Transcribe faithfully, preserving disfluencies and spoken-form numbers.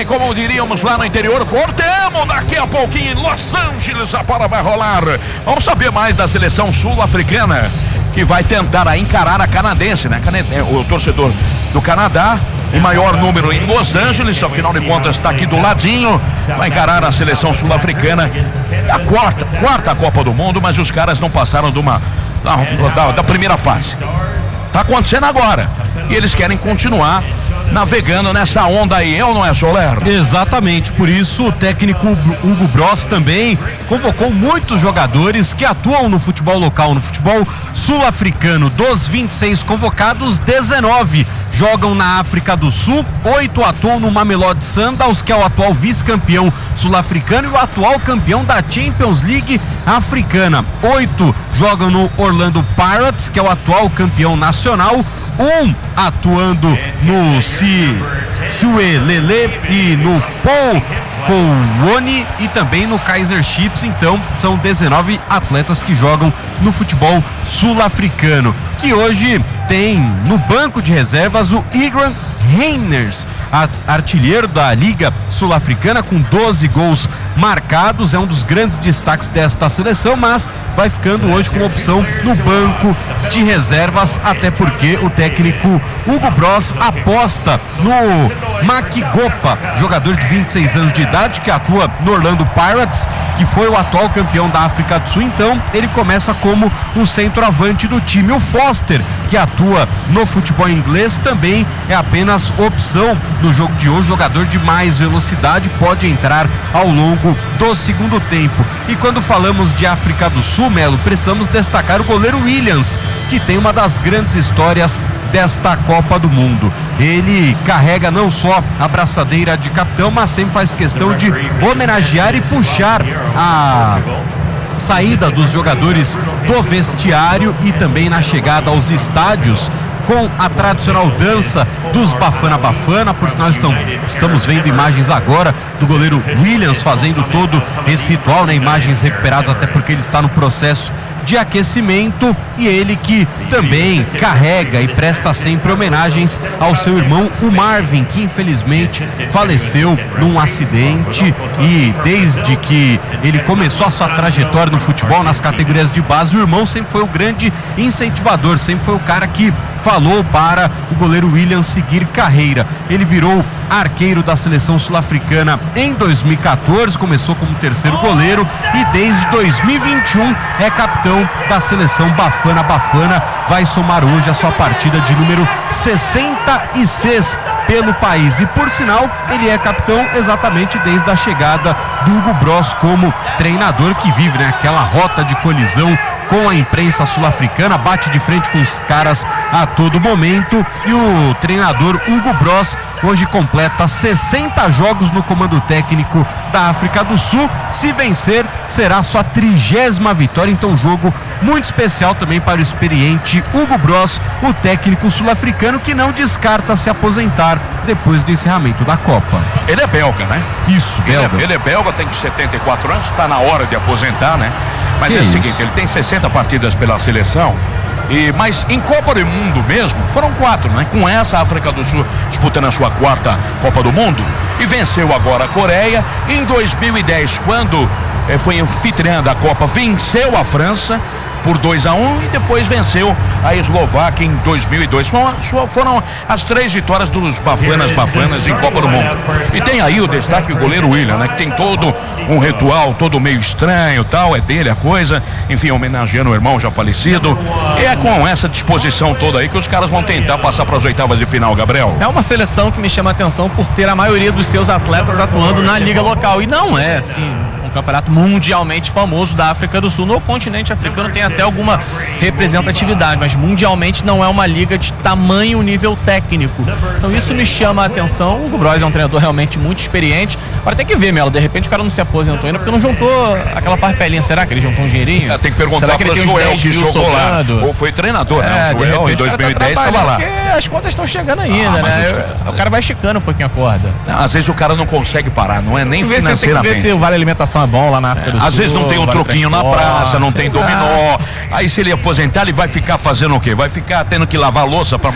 bem, como diríamos lá no interior, cortemos daqui a pouquinho em Los Angeles, a bola vai rolar. Vamos saber mais da seleção sul-africana, que vai tentar a encarar a canadense, né? O torcedor do Canadá, em maior número em Los Angeles, afinal de contas está aqui do ladinho, vai encarar a seleção sul-africana, a quarta, quarta Copa do Mundo, mas os caras não passaram de uma, da, da, da primeira fase. Tá acontecendo agora, e eles querem continuar navegando nessa onda aí, é ou não é, Soler? Exatamente, por isso o técnico Hugo Bross também convocou muitos jogadores que atuam no futebol local, no futebol sul-africano. Dos vinte e seis convocados, dezenove jogam na África do Sul, oito atuam no Mamelodi Sundowns, que é o atual vice-campeão sul-africano e o atual campeão da Champions League africana. Oito jogam no Orlando Pirates, que é o atual campeão nacional. Um atuando no Siwelele e no Paul Kowoni e também no Kaizer Chiefs. Então são dezenove atletas que jogam no futebol sul-africano, que hoje tem no banco de reservas o Igran Reiners, artilheiro da Liga Sul-Africana com doze gols marcados, é um dos grandes destaques desta seleção, mas vai ficando hoje como opção no banco de reservas, até porque o técnico Hugo Bross aposta no Makigopa, jogador de vinte e seis anos de idade que atua no Orlando Pirates, que foi o atual campeão da África do Sul. Então ele começa como o centroavante do time. O Foster, que atua no futebol inglês, também é apenas opção no jogo de hoje, jogador de mais velocidade, pode entrar ao longo do segundo tempo. E quando falamos de África do Sul, Melo, precisamos destacar o goleiro Williams, que tem uma das grandes histórias desta Copa do Mundo. Ele carrega não só a braçadeira de capitão, mas sempre faz questão de homenagear e puxar a saída dos jogadores do vestiário e também na chegada aos estádios, com a tradicional dança dos Bafana Bafana. Por sinal, estão, estamos vendo imagens agora do goleiro Williams fazendo todo esse ritual, né? Imagens recuperadas até porque ele está no processo de aquecimento, e ele que também carrega e presta sempre homenagens ao seu irmão, o Marvin, que infelizmente faleceu num acidente, e desde que ele começou a sua trajetória no futebol, nas categorias de base, o irmão sempre foi o grande incentivador, sempre foi o cara que falou para o goleiro Williams seguir carreira. Ele virou arqueiro da seleção sul-africana em dois mil e quatorze, começou como terceiro goleiro e desde dois mil e vinte e um é capitão da seleção Bafana Bafana. Vai somar hoje a sua partida de número sessenta e seis pelo país, e por sinal ele é capitão exatamente desde a chegada do Hugo Bross como treinador, que vive, né, aquela rota de colisão com a imprensa sul-africana, bate de frente com os caras a todo momento. E o treinador Hugo Bross hoje completa sessenta jogos no comando técnico da África do Sul. Se vencer, será sua trigésima vitória. Então, jogo muito especial também para o experiente Hugo Bross, o técnico sul-africano, que não descarta se aposentar depois do encerramento da Copa. Ele é belga, né? Isso, belga. Ele é, ele é belga, tem setenta e quatro anos, está na hora de aposentar, né? Mas que é o seguinte, ele tem sessenta partidas pela seleção, e, mas em Copa do Mundo mesmo, foram quatro, né? Com essa, a África do Sul disputando a sua quarta Copa do Mundo, e venceu agora a Coreia. Em dois mil e dez, quando eh, foi anfitriã da Copa, venceu a França por dois a um, e depois venceu a Eslováquia em dois mil e dois. Foram, foram as três vitórias dos Bafanas Bafanas em Copa do Mundo. E tem aí o destaque, o goleiro William, né, que tem todo um ritual, todo meio estranho, tal, é dele a coisa, enfim, homenageando o irmão já falecido. E é com essa disposição toda aí que os caras vão tentar passar para as oitavas de final, Gabriel. É uma seleção que me chama a atenção por ter a maioria dos seus atletas atuando na liga local, e não é assim um campeonato mundialmente famoso da África do Sul. No continente africano tem até alguma representatividade, mas mundialmente não é uma liga de tamanho nível técnico. Então isso me chama a atenção. O Hugo Bross é um treinador realmente muito experiente. Agora tem que ver, Melo, de repente o cara não se aposentou ainda porque não juntou aquela parpelinha. Será que ele juntou um dinheirinho? É, tem que perguntar para o Joel, que jogou lá, ou foi treinador, é, né? O Joel em dois mil e dez estava lá. Porque as contas estão chegando ainda, ah, né? Os... O cara vai esticando um pouquinho a corda. Não, às vezes o cara não consegue parar, não é nem tem financeiramente. Tem que ver se o vale alimentação é bom lá na África é, do Sul. Às vezes não tem um troquinho na praça, não tem dominó. Aí se ele aposentar, ele vai ficar fazendo o quê? Vai ficar tendo que lavar a louça para